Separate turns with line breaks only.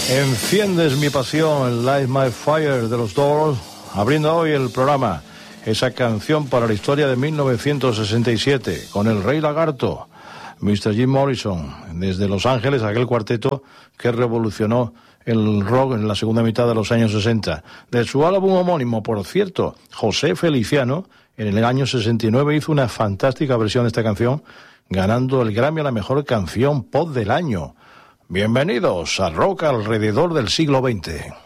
Enciendes mi pasión, Light My Fire de los Doors, abriendo hoy el programa. Esa canción para la historia de 1967, con el Rey Lagarto, Mr. Jim Morrison, desde Los Ángeles, aquel cuarteto que revolucionó el rock en la segunda mitad de los años 60. De su álbum homónimo, por cierto, José Feliciano, en el año 69 hizo una fantástica versión de esta canción, ganando el Grammy a la mejor canción pop del año. Bienvenidos a Rock alrededor del siglo XX.